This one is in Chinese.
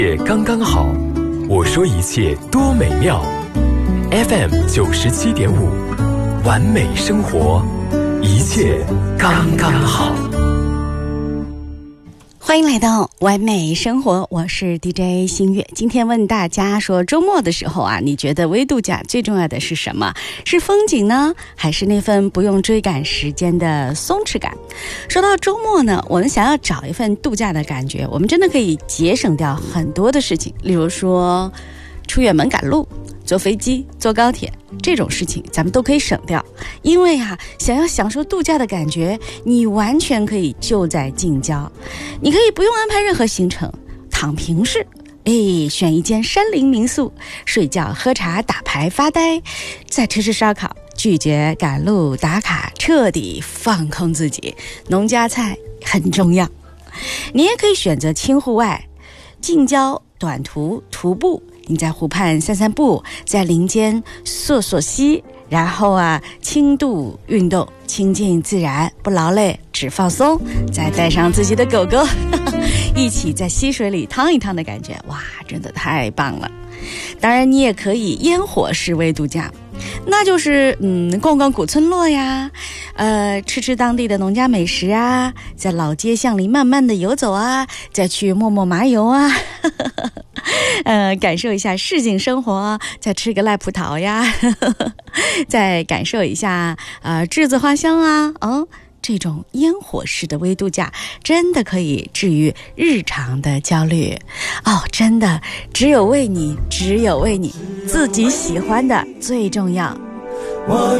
也刚刚好，我说一切多美妙。FM 97.5，完美生活，一切刚刚好。 欢迎来到完美生活，我是 DJ 新月。今天问大家说，周末的时候啊，你觉得微度假最重要的是什么？是风景呢，还是那份不用追赶时间的松弛感？说到周末呢，我们想要找一份度假的感觉，我们真的可以节省掉很多的事情，例如说出远门赶路、坐飞机、坐高铁，这种事情咱们都可以省掉。因为想要享受度假的感觉，你完全可以就在近郊，你可以不用安排任何行程，躺平式，选一间山林民宿，睡觉、喝茶、打牌、发呆，再吃烧烤，拒绝赶路打卡，彻底放空自己。农家菜很重要。你也可以选择轻户外、近郊短途徒步，你在湖畔散散步，在林间溯溪，然后轻度运动，亲近自然，不劳累，只放松，再带上自己的狗狗一起在溪水里趟一趟的感觉，哇，真的太棒了。当然你也可以烟火式微度假，那就是逛逛古村落呀，吃当地的农家美食啊，在老街巷里慢慢的游走啊，再去摸摸麻油啊感受一下市井生活，再吃个赖葡萄呀再感受一下栀子花香啊，这种烟火式的微度假真的可以治愈日常的焦虑真的只有为你自己喜欢的最重要。